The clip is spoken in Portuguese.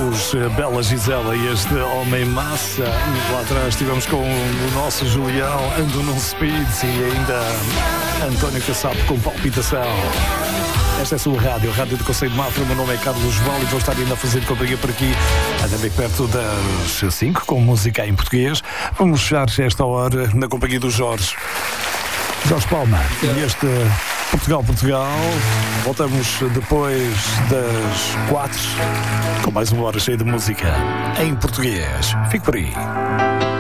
Carlos, Bela Gisela e este Homem Massa. E lá atrás estivemos com o nosso Julião, Ando num Speed, e ainda António Caçapo com Palpitação. Esta é a sua rádio, a Rádio do Conselho de Mafra. O meu nome é Carlos Val e vou estar ainda a fazer companhia por aqui até bem perto das 5, com música em português. Vamos fechar esta hora na companhia do Jorge Palma. E este Portugal. Voltamos depois das 4 com mais uma hora cheia de música em português. Fique por aí.